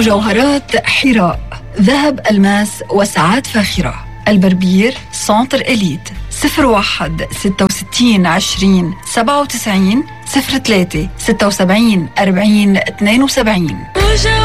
مجوهرات حراء، ذهب، ألماس وساعات فاخرة. البربير سنتر إليت 01 66 20 97 03 76 40 72.